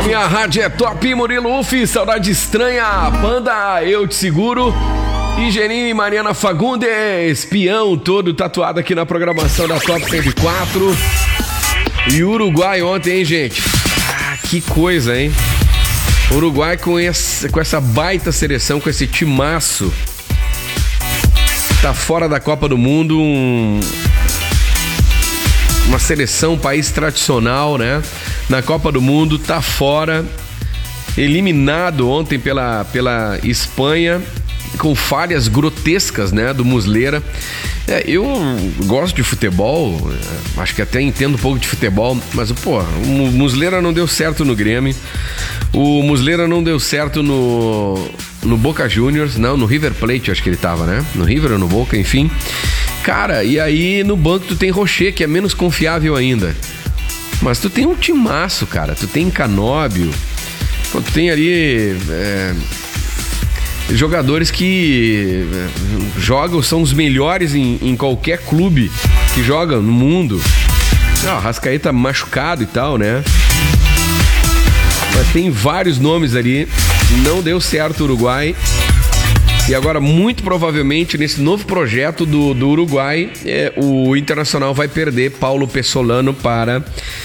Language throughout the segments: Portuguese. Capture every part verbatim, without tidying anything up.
Minha rádio é top, Murilo Ufi, saudade estranha, Panda, eu te seguro. E Genine Mariana Fagundes, espião todo tatuado aqui na programação da Top cento e quatro. E Uruguai ontem, hein, gente? Ah, que coisa, hein? Uruguai com essa, com essa baita seleção, com esse timaço. Tá fora da Copa do Mundo, um, uma seleção, um país tradicional, né? Na Copa do Mundo, tá fora, eliminado ontem pela, pela Espanha, com falhas grotescas, né, do Muslera. É, eu gosto de futebol, acho que até entendo um pouco de futebol, mas, pô, o Muslera não deu certo no Grêmio, o Muslera não deu certo no, no Boca Juniors, não, no River Plate, acho que ele tava, né, no River ou no Boca, enfim. Cara, e aí no banco tu tem Rocher, que é menos confiável ainda. Mas tu tem um timaço, cara, tu tem Canóbio, tu tem ali... É... jogadores que jogam, são os melhores em, em qualquer clube que joga no mundo. Ah, o Rascaeta machucado e tal, né? Mas tem vários nomes ali. Não deu certo o Uruguai. E agora, muito provavelmente, nesse novo projeto do, do Uruguai, é, o Internacional vai perder Paulo Pessolano para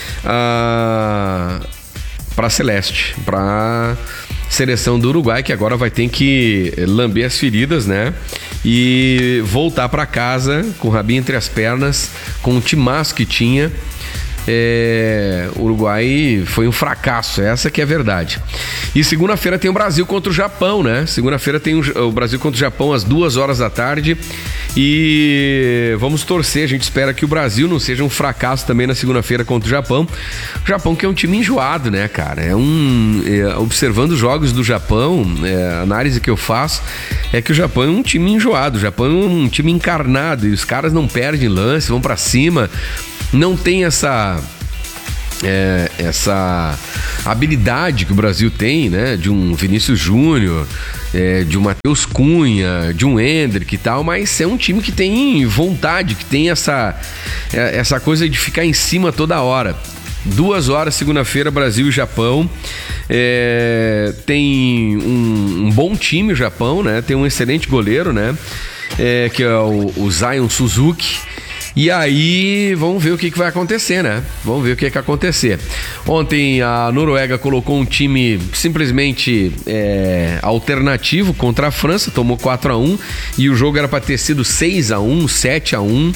a, para a Celeste, para seleção do Uruguai, que agora vai ter que lamber as feridas, né? E voltar para casa com o rabinho entre as pernas, com o timaço que tinha. É, o Uruguai foi um fracasso, essa que é a verdade. E segunda-feira tem o Brasil contra o Japão, né? Segunda-feira tem o, o Brasil contra o Japão às duas horas da tarde. E vamos torcer, a gente espera que o Brasil não seja um fracasso também na segunda-feira contra o Japão. O Japão que é um time enjoado, né, cara? É um, é, observando os jogos do Japão, é, a análise que eu faço é que o Japão é um time enjoado, o Japão é um time encarnado e os caras não perdem lance, vão pra cima. Não tem essa é, essa habilidade que o Brasil tem, né? De um Vinícius Júnior, é, de um Matheus Cunha, de um Endrick e tal, mas é um time que tem vontade, que tem essa, essa coisa de ficar em cima toda hora. Duas horas, segunda-feira, Brasil e Japão. É, tem um, um bom time o Japão, né? Tem um excelente goleiro, né? É, que é o, o Zion Suzuki. E aí, vamos ver o que, que vai acontecer, né? Vamos ver o que vai acontecer. Ontem a Noruega colocou um time simplesmente é, alternativo contra a França, tomou quatro a um e o jogo era para ter sido seis a um, sete a um.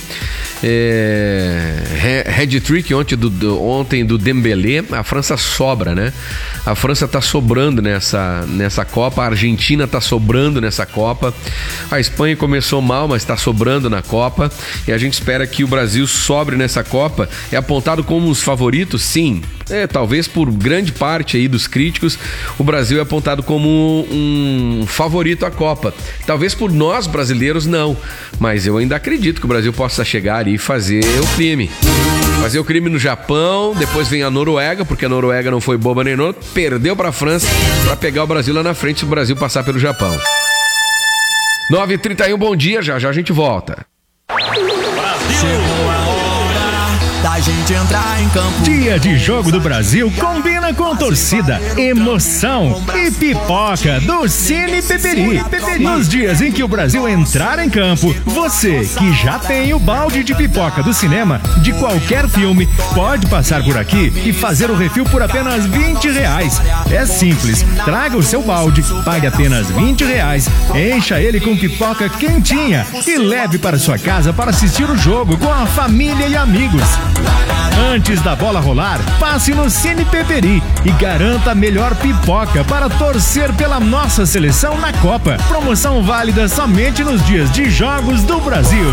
É, head trick ontem do, do, ontem do Dembélé. A França sobra, né? A França tá sobrando nessa, nessa Copa, a Argentina tá sobrando nessa Copa, a Espanha começou mal, mas tá sobrando na Copa, e a gente espera que o Brasil sobre nessa Copa. É apontado como os favoritos? Sim. É, talvez por grande parte aí dos críticos, o Brasil é apontado como um favorito à Copa. Talvez por nós brasileiros não, mas eu ainda acredito que o Brasil possa chegar ali e fazer o crime. Fazer o crime no Japão, depois vem a Noruega, porque a Noruega não foi boba nem nada, perdeu para a França para pegar o Brasil lá na frente se o Brasil passar pelo Japão. nove e trinta e um, bom dia, já já a gente volta. Chegou a hora da gente entrar em campo. Dia de Jogo do Brasil combina com torcida, emoção e pipoca do Cine Peperi. Nos dias em que o Brasil entrar em campo, você que já tem o balde de pipoca do cinema de qualquer filme pode passar por aqui e fazer o refil por apenas vinte reais. É simples, traga o seu balde, pague apenas vinte reais, encha ele com pipoca quentinha e leve para sua casa para assistir o jogo com a família e amigos. Antes da bola rolar, passe no Cine Peperi e garanta a melhor pipoca para torcer pela nossa seleção na Copa. Promoção válida somente nos dias de Jogos do Brasil.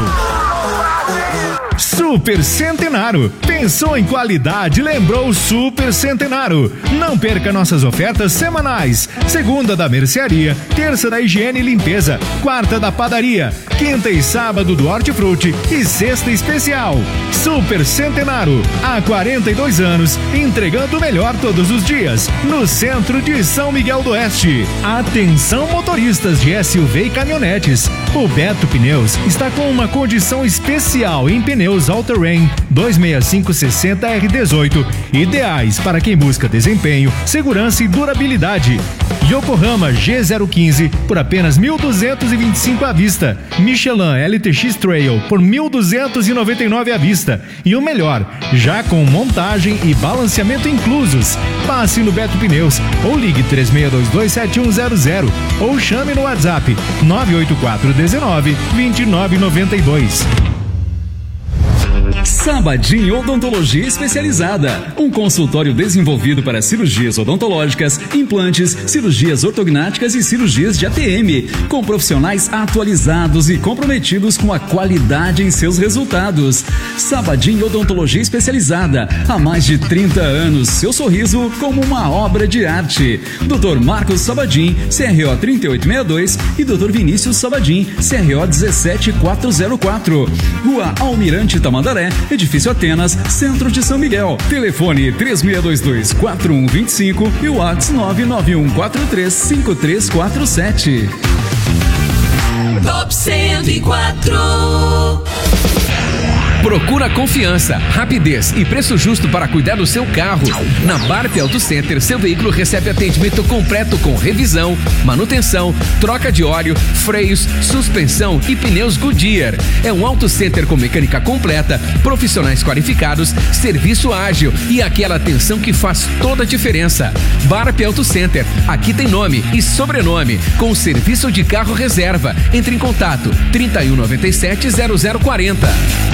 Super Centenário. Pensou em qualidade, lembrou Super Centenário. Não perca nossas ofertas semanais. Segunda da mercearia, terça da higiene e limpeza, quarta da padaria, quinta e sábado do hortifruti e sexta especial. Super Centenário, há quarenta e dois anos, entregando o melhor todos os dias, no centro de São Miguel do Oeste. Atenção motoristas de S U V e caminhonetes. O Beto Pneus está com uma condição especial em pneus pneus All Terrain dois seis cinco seis zero R dezoito, ideais para quem busca desempenho, segurança e durabilidade. Yokohama G zero quinze por apenas mil duzentos e vinte e cinco à vista. Michelin L T X Trail por mil duzentos e noventa e nove à vista. E o melhor, já com montagem e balanceamento inclusos. Passe no Beto Pneus ou ligue três seis dois dois sete um zero zero ou chame no WhatsApp nove oito quatro um nove dois nove nove dois. Sabadin Odontologia Especializada, um consultório desenvolvido para cirurgias odontológicas, implantes, cirurgias ortognáticas e cirurgias de A T M, com profissionais atualizados e comprometidos com a qualidade em seus resultados. Sabadin Odontologia Especializada, há mais de trinta anos, seu sorriso como uma obra de arte. doutor Marcos Sabadin, C R O trinta e oito sessenta e dois e doutor Vinícius Sabadin, C R O dezessete quatrocentos e quatro. Rua Almirante Tamandaré, Edifício Atenas, Centro de São Miguel. Telefone três seis dois dois quatro um dois cinco e o WhatsApp nove nove um quatro três cinco três quatro sete. Top cento e quatro. Procura confiança, rapidez e preço justo para cuidar do seu carro. Na Barp Auto Center, seu veículo recebe atendimento completo com revisão, manutenção, troca de óleo, freios, suspensão e pneus Goodyear. É um auto center com mecânica completa, profissionais qualificados, serviço ágil e aquela atenção que faz toda a diferença. Barp Auto Center, aqui tem nome e sobrenome, com serviço de carro reserva. Entre em contato trinta e um noventa e sete zero zero quarenta.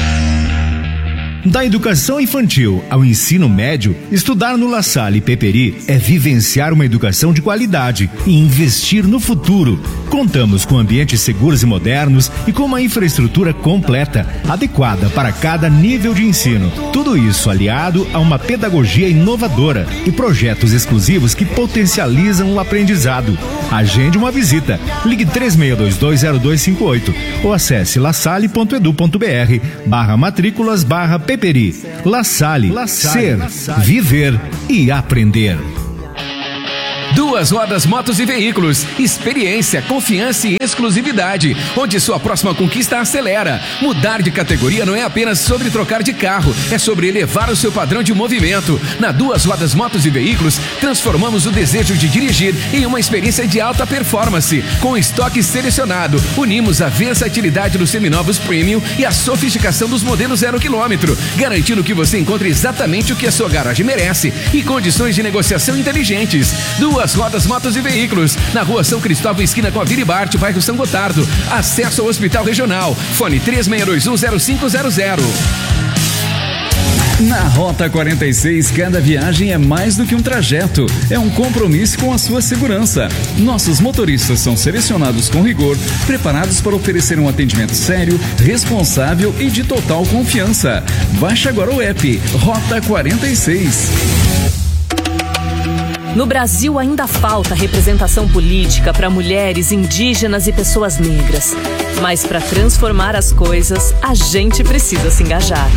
Da educação infantil ao ensino médio, estudar no La Salle Peperi é vivenciar uma educação de qualidade e investir no futuro. Contamos com ambientes seguros e modernos e com uma infraestrutura completa, adequada para cada nível de ensino. Tudo isso aliado a uma pedagogia inovadora e projetos exclusivos que potencializam o aprendizado. Agende uma visita. Ligue três seis dois dois zero dois cinco oito ou acesse lasalle ponto edu ponto br barra matrículas barra Peperi. La Salle, La Salle, ser, La Salle. Viver e aprender. Duas Rodas Motos e Veículos, experiência, confiança e exclusividade, onde sua próxima conquista acelera. Mudar de categoria não é apenas sobre trocar de carro, é sobre elevar o seu padrão de movimento. Na Duas Rodas Motos e Veículos, transformamos o desejo de dirigir em uma experiência de alta performance. Com estoque selecionado, unimos a versatilidade dos seminovos premium e a sofisticação dos modelos zero quilômetro, garantindo que você encontre exatamente o que a sua garagem merece e condições de negociação inteligentes. Duas Rodas Motos e Veículos, na Rua São Cristóvão, esquina com a Vila Bart, bairro São Gotardo. Acesso ao Hospital Regional. Fone três seis dois um zero cinco zero zero. Na Rota quarenta e seis, cada viagem é mais do que um trajeto, é um compromisso com a sua segurança. Nossos motoristas são selecionados com rigor, preparados para oferecer um atendimento sério, responsável e de total confiança. Baixe agora o app Rota quarenta e seis. No Brasil ainda falta representação política para mulheres, indígenas e pessoas negras. Mas para transformar as coisas, a gente precisa se engajar.